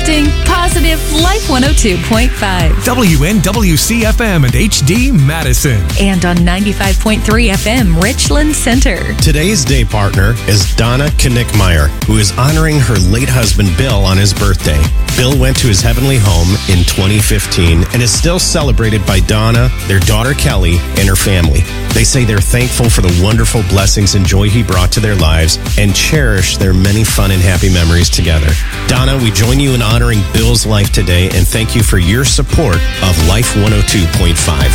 uplifting, positive Life 102.5. WNWC-FM and HD Madison. And on 95.3 FM Richland Center. Today's day partner is Donna Knickmeyer, who is honoring her late husband Bill on his birthday. Bill went to his heavenly home in 2015 and is still celebrated by Donna, their daughter Kelly, and her family. They say they're thankful for the wonderful blessings and joy he brought to their lives and cherish their many fun and happy memories together. Donna, we join you in honoring Bill's life today and thank you for your support of Life 102.5.